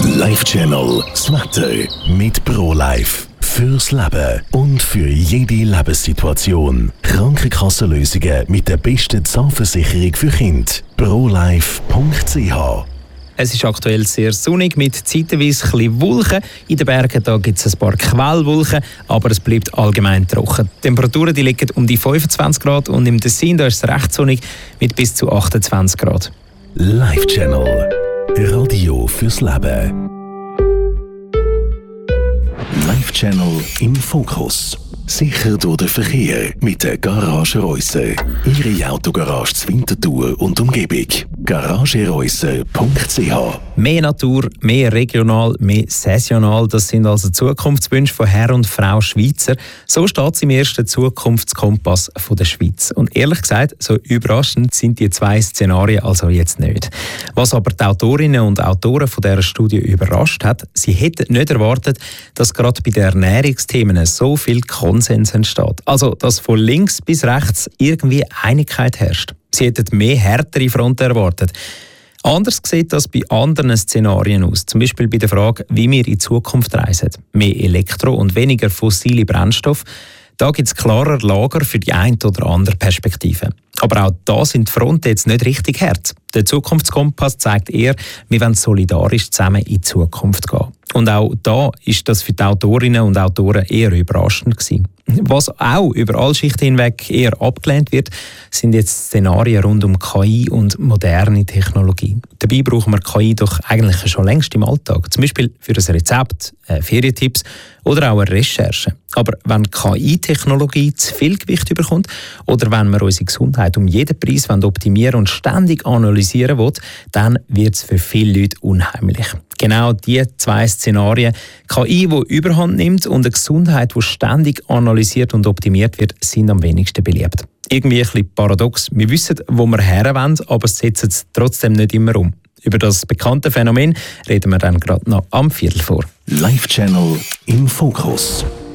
Life Channel, das Wetter mit ProLife. Fürs Leben und für jede Lebenssituation. Krankenkassenlösungen mit der besten Zahnversicherung für Kinder. ProLife.ch. Es ist aktuell sehr sonnig mit zeitweise ein bisschen Wolken. In den Bergen gibt es ein paar Quellwolken, aber es bleibt allgemein trocken. Die Temperaturen liegen um die 25 Grad und im Tessin ist es recht sonnig mit bis zu 28 Grad. Life Channel. Radio fürs Leben. Life Channel im Fokus. Sicher durch den Verkehr mit der Garage Reusser. Ihre Autogarage zur Winterthur und Umgebung. garagereusser.ch. Mehr Natur, mehr regional, mehr saisonal, das sind also Zukunftswünsche von Herr und Frau Schweizer. So steht es im ersten Zukunftskompass von der Schweiz. Und ehrlich gesagt, so überraschend sind die zwei Szenarien also jetzt nicht. Was aber die Autorinnen und Autoren von dieser Studie überrascht hat, sie hätten nicht erwartet, dass gerade bei den Ernährungsthemen so viel Konsens entsteht. Also, dass von links bis rechts irgendwie Einigkeit herrscht. Sie hätten mehr härtere Fronten erwartet. Anders sieht das bei anderen Szenarien aus. Zum Beispiel bei der Frage, wie wir in Zukunft reisen. Mehr Elektro- und weniger fossile Brennstoffe. Da gibt es klarer Lager für die eine oder andere Perspektive. Aber auch da sind die Fronten jetzt nicht richtig hart. Der Zukunftskompass zeigt eher, wir wollen solidarisch zusammen in die Zukunft gehen. Und auch da ist das für die Autorinnen und Autoren eher überraschend gewesen. Was auch über alle Schichten hinweg eher abgelehnt wird, sind jetzt Szenarien rund um KI und moderne Technologie. Dabei brauchen wir KI doch eigentlich schon längst im Alltag. Zum Beispiel für ein Rezept, Ferientipps oder auch eine Recherche. Aber wenn KI-Technologie zu viel Gewicht bekommt oder wenn wir unsere Gesundheit um jeden Preis optimieren und ständig analysieren wollen, dann wird es für viele Leute unheimlich. Genau diese zwei Szenarien, KI, die Überhand nimmt und eine Gesundheit, die ständig analysiert und optimiert wird, sind am wenigsten beliebt. Irgendwie ein bisschen paradox. Wir wissen, wo wir herwollen, aber setzen es trotzdem nicht immer um. Über das bekannte Phänomen reden wir dann gerade noch am Viertel vor. Life Channel im Fokus.